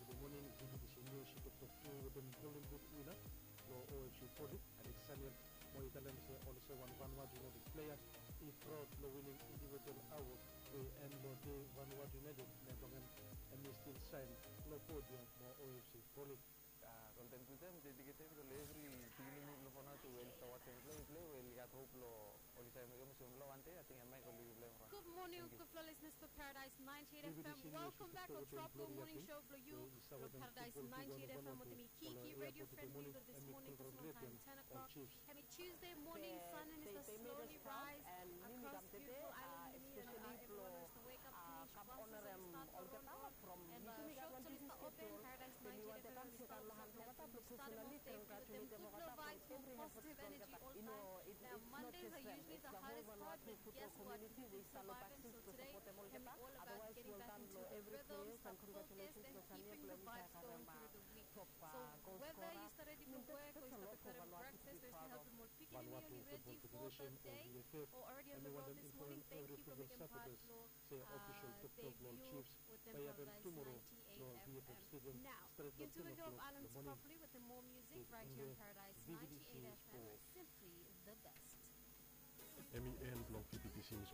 the morning, BBTC News, ito with the Golden Boot winner, lo OFC Poli, Alexander Moitalan also one Vanuatu United player, he brought the winning individual award, and lo de Vanuatu United, Nebrongan, and he still signed lo podium mo OFC Poli. Content with them, dedicated to every beginning of Vanuatu, well, so what they play, well, got hope lo, or is I think I might only play. Good morning, good flow listeners for Paradise 98 FM. Welcome back to Tropical Morning Show for you. Paradise 98 FM with me, Kiki, radio friendly for this morning, personal time 10 o'clock. Happy Tuesday morning, sun and is a slowly rise across the beautiful island of Mini, and everyone has to wake up, finish classes and start the road. And show to list open, Paradise 98 FM is start the starting off day with them good flow vibes, positive energy all time. Now Mondays are usually the hardest part, but guess what? Surviving. So today can be all about getting back into the rhythms, the focus, and keeping the vibes going through the week. So whether you start ready for work, or you start preparing breakfast, or you still helping more picking nearly ready for the day, or already on the road this morning, thank you for being part of debut with the Paradise 98 FM. Now, into the Gulf Islands properly with the more music right here on Paradise 98 FM. Simply the best. MEN Block BBTC News